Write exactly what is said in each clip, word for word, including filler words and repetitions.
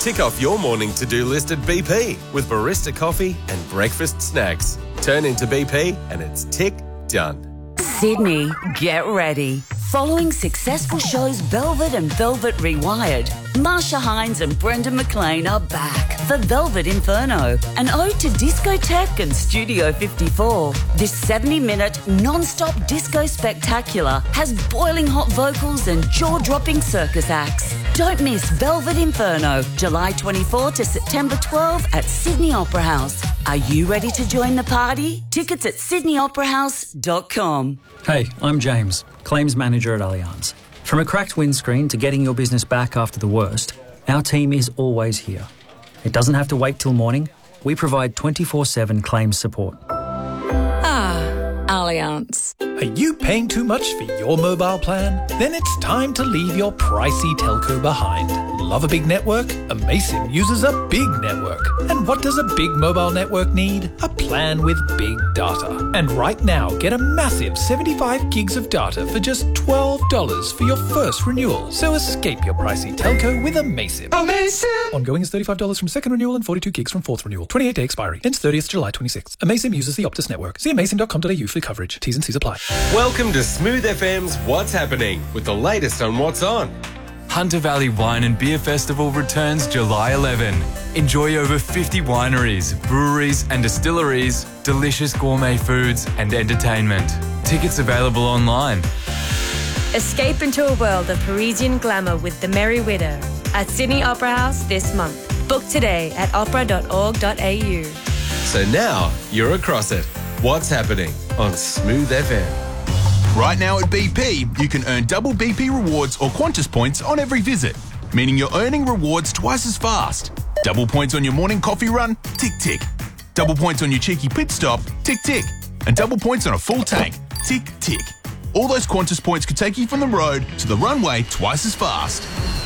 Tick off your morning to-do list at B P with barista coffee and breakfast snacks. Turn into B P and it's tick done. Sydney, get ready. Following successful shows Velvet and Velvet Rewired, Marsha Hines and Brendan McLean are back for Velvet Inferno, an ode to discotheque and Studio fifty-four. This seventy-minute non-stop disco spectacular has boiling hot vocals and jaw-dropping circus acts. Don't miss Velvet Inferno, July twenty-fourth to September twelfth at Sydney Opera House. Are you ready to join the party? Tickets at sydney opera house dot com. Hey, I'm James, Claims Manager at Allianz. From a cracked windscreen to getting your business back after the worst, our team is always here. It doesn't have to wait till morning. We provide twenty-four seven claims support. Ah, Allianz. Are you paying too much for your mobile plan? Then it's time to leave your pricey telco behind. Love a big network? Amaysim uses a big network. And what does a big mobile network need? A plan with big data. And right now, get a massive seventy-five gigs of data for just twelve dollars for your first renewal. So escape your pricey telco with Amaysim. Amaysim! Ongoing is thirty-five dollars from second renewal and forty-two gigs from fourth renewal. twenty-eight day expiry. Ends thirtieth July twenty-sixth. Amaysim uses the Optus network. See amaysim dot com dot a u for coverage. T's and C's apply. Welcome to Smooth F M's What's Happening with the latest on what's on. Hunter Valley Wine and Beer Festival returns July eleventh. Enjoy over fifty wineries, breweries and distilleries, delicious gourmet foods and entertainment. Tickets available online. Escape into a world of Parisian glamour with The Merry Widow at Sydney Opera House this month. Book today at opera dot org dot a u. So now you're across it. What's happening on Smooth F M? Right now at B P, you can earn double B P rewards or Qantas points on every visit, meaning you're earning rewards twice as fast. Double points on your morning coffee run? Tick, tick. Double points on your cheeky pit stop? Tick, tick. And double points on a full tank? Tick, tick. All those Qantas points could take you from the road to the runway twice as fast.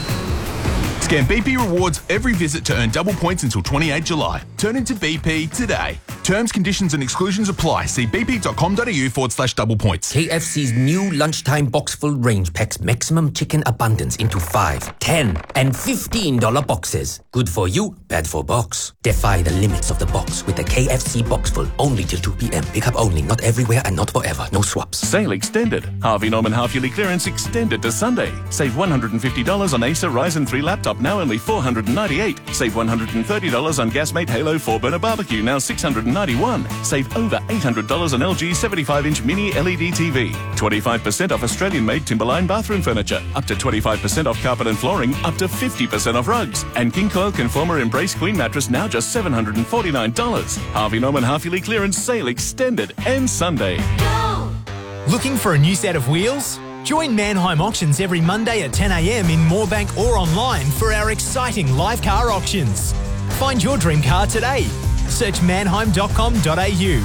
Scan B P rewards every visit to earn double points until twenty-eighth July. Turn into B P today. Terms, conditions and exclusions apply. See bp dot com dot a u forward slash double points. K F C's new lunchtime box full range packs maximum chicken abundance into five, ten and fifteen dollar boxes. Good for you, bad for box. Defy the limits of the box with the K F C box full only till two p.m. Pick up only, not everywhere and not forever. No swaps. Sale extended. Harvey Norman half-yearly clearance extended to Sunday. Save one hundred fifty dollars on Acer Ryzen three laptop, now only four hundred ninety-eight dollars. Save one hundred thirty dollars on Gasmate Halo four burner barbecue, now six hundred ninety-one dollars. Save over eight hundred dollars on L G seventy-five inch mini L E D T V. twenty-five percent off Australian-made Timberline bathroom furniture. Up to twenty-five percent off carpet and flooring. Up to fifty percent off rugs. And King Coil Conformer Embrace Queen mattress, now just seven hundred forty-nine dollars. Harvey Norman half-yearly clearance sale extended. Ends Sunday. Go! Looking for a new set of wheels? Join Mannheim Auctions every Monday at ten a.m. in Moorebank or online for our exciting live car auctions. Find your dream car today. Search mannheim dot com dot a u.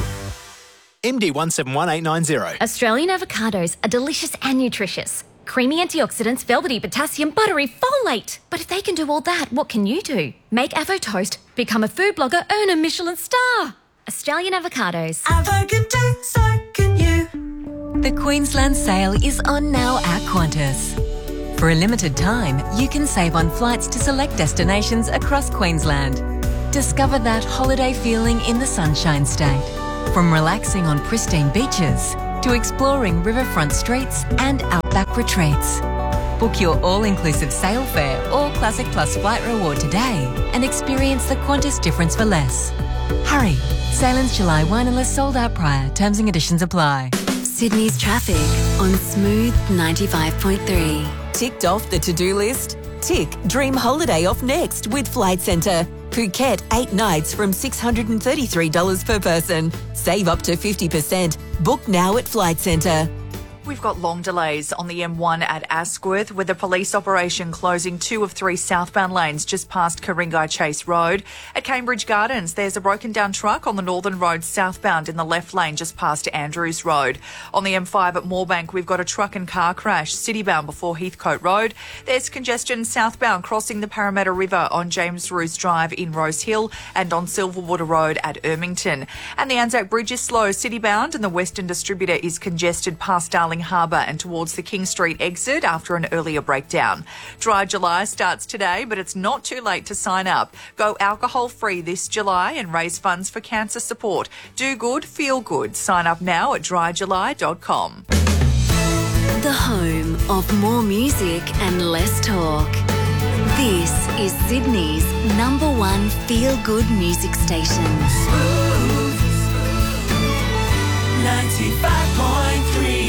M D one seven one eight nine zero. Australian avocados are delicious and nutritious. Creamy antioxidants, velvety potassium, buttery folate. But if they can do all that, what can you do? Make Avo Toast, become a food blogger, earn a Michelin star. Australian avocados. Avo can do, so can you. The Queensland sale is on now at Qantas. For a limited time, you can save on flights to select destinations across Queensland. Discover that holiday feeling in the Sunshine State. From relaxing on pristine beaches to exploring riverfront streets and outback retreats. Book your all-inclusive sail fare or Classic Plus flight reward today and experience the Qantas difference for less. Hurry! Sailings July first unless sold out prior. Terms and conditions apply. Sydney's traffic on Smooth ninety-five point three. Ticked off the to-do list? Tick Dream Holiday off next with Flight Centre. Phuket, eight nights from six hundred thirty-three dollars per person. Save up to fifty percent. Book now at Flight Centre. We've got long delays on the M one at Asquith with a police operation closing two of three southbound lanes just past Ku-ring-gai Chase Road. At Cambridge Gardens, there's a broken down truck on the Northern Road southbound in the left lane just past Andrews Road. On the M five at Moorebank, we've got a truck and car crash citybound before Heathcote Road. There's congestion southbound crossing the Parramatta River on James Roos Drive in Rose Hill and on Silverwater Road at Ermington. And the Anzac Bridge is slow citybound and the Western Distributor is congested past Darling Darling Harbour and towards the King Street exit after an earlier breakdown. Dry July starts today, but it's not too late to sign up. Go alcohol-free this July and raise funds for cancer support. Do good, feel good. Sign up now at dry july dot com. The home of more music and less talk. This is Sydney's number one feel-good music station. Smooth ninety-five point three.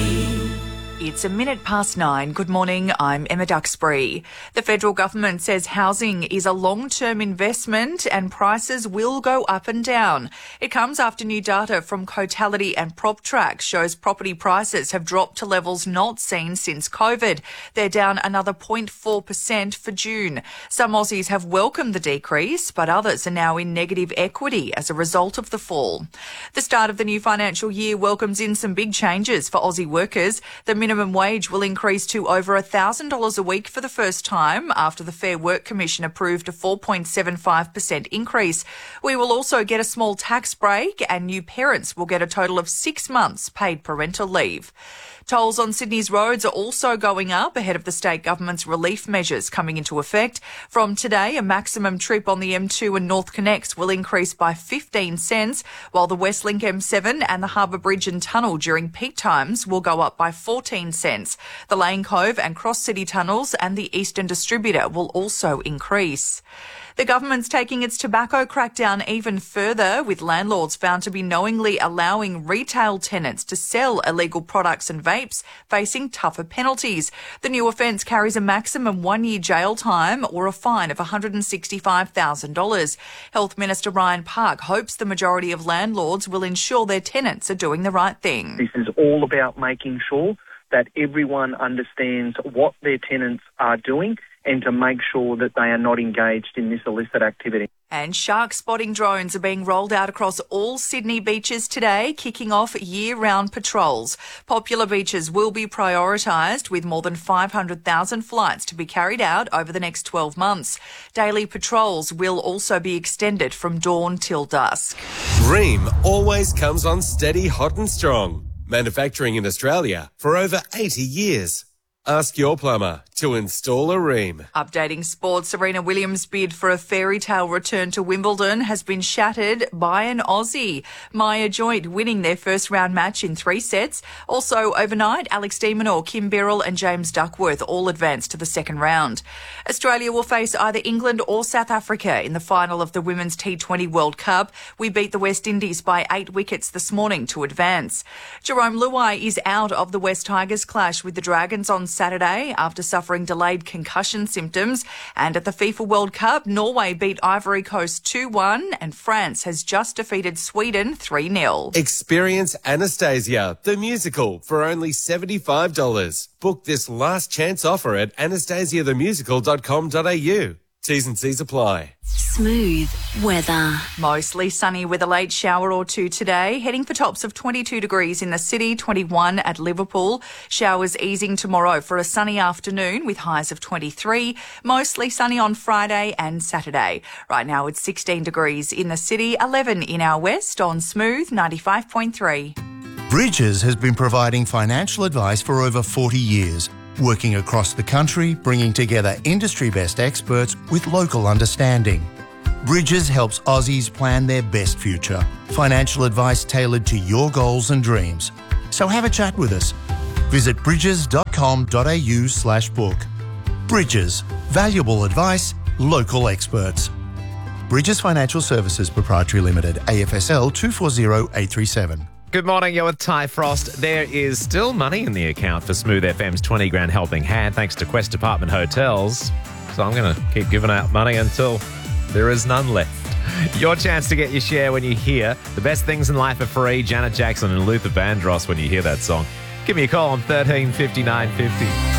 It's a minute past nine. Good morning, I'm Emma Duxbury. The federal government says housing is a long-term investment and prices will go up and down. It comes after new data from Cotality and PropTrack shows property prices have dropped to levels not seen since COVID. They're down another zero point four percent for June. Some Aussies have welcomed the decrease, but others are now in negative equity as a result of the fall. The start of the new financial year welcomes in some big changes for Aussie workers. The minimum wage will increase to over one thousand dollars a week for the first time after the Fair Work Commission approved a four point seven five percent increase. We will also get a small tax break and new parents will get a total of six months paid parental leave. Tolls on Sydney's roads are also going up ahead of the state government's relief measures coming into effect. From today, a maximum trip on the M two and North Connects will increase by fifteen cents, while the Westlink M seven and the Harbour Bridge and Tunnel during peak times will go up by fourteen cents. The Lane Cove and Cross City tunnels and the Eastern Distributor will also increase. The government's taking its tobacco crackdown even further, with landlords found to be knowingly allowing retail tenants to sell illegal products and vapes, facing tougher penalties. The new offence carries a maximum one-year jail time or a fine of one hundred sixty-five thousand dollars. Health Minister Ryan Park hopes the majority of landlords will ensure their tenants are doing the right thing. This is all about making sure that everyone understands what their tenants are doing and to make sure that they are not engaged in this illicit activity. And shark spotting drones are being rolled out across all Sydney beaches today, kicking off year-round patrols. Popular beaches will be prioritised, with more than five hundred thousand flights to be carried out over the next twelve months. Daily patrols will also be extended from dawn till dusk. Ream always comes on steady, hot and strong. Manufacturing in Australia for over eighty years. Ask your plumber to install a Ream. Updating sports, Serena Williams' bid for a fairy tale return to Wimbledon has been shattered by an Aussie. Maya Joint winning their first round match in three sets. Also overnight, Alex de Minaur, Kim Birrell and James Duckworth all advanced to the second round. Australia will face either England or South Africa in the final of the Women's T twenty World Cup. We beat the West Indies by eight wickets this morning to advance. Jerome Luai is out of the West Tigers clash with the Dragons on Saturday after suffering delayed concussion symptoms. And at the FIFA World Cup, Norway beat Ivory Coast two one and France has just defeated Sweden three nil. Experience Anastasia, the musical, for only seventy-five dollars. Book this last chance offer at anastasia the musical dot com dot a u. T's and C's apply. Smooth weather. Mostly sunny with a late shower or two today. Heading for tops of twenty-two degrees in the city, twenty-one at Liverpool. Showers easing tomorrow for a sunny afternoon with highs of twenty-three. Mostly sunny on Friday and Saturday. Right now it's sixteen degrees in the city, eleven in our west on Smooth ninety-five point three. Bridges has been providing financial advice for over forty years. Working across the country, bringing together industry-best experts with local understanding. Bridges helps Aussies plan their best future. Financial advice tailored to your goals and dreams. So have a chat with us. Visit bridges dot com dot a u slash book. Bridges. Valuable advice, local experts. Bridges Financial Services Proprietary Limited, A F S L two four zero eight three seven. Good morning, you're with Ty Frost. There is still money in the account for Smooth F M's twenty grand helping hand thanks to Quest Department Hotels. So I'm going to keep giving out money until there is none left. Your chance to get your share when you hear The Best Things in Life Are Free, Janet Jackson and Luther Vandross when you hear that song. Give me a call on thirteen fifty-nine fifty.